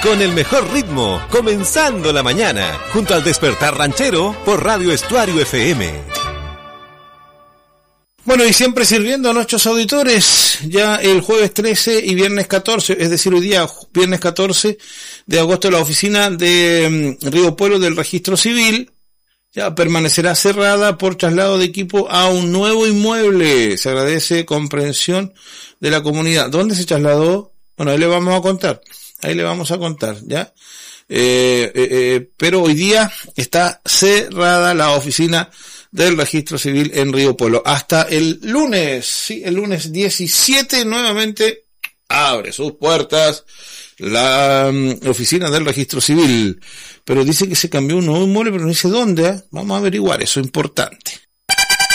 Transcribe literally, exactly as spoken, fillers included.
con el mejor ritmo, comenzando la mañana, junto al Despertar Ranchero por Radio Estuario F M. Bueno, y siempre sirviendo a nuestros auditores, ya el jueves trece y viernes catorce, es decir, hoy día, viernes catorce de agosto, la oficina de um, Río Pueblo del Registro Civil ya permanecerá cerrada por traslado de equipo a un nuevo inmueble. Se agradece comprensión de la comunidad. ¿Dónde se trasladó? Bueno, ahí le vamos a contar, ahí le vamos a contar, ¿ya? Eh, eh, eh, pero hoy día está cerrada la oficina del Registro Civil en Río Pueblo. Hasta el lunes, sí, el lunes diecisiete nuevamente abre sus puertas la um, oficina del Registro Civil. Pero dice que se cambió un nuevo inmueble, pero no dice dónde, ¿eh? Vamos a averiguar eso, importante.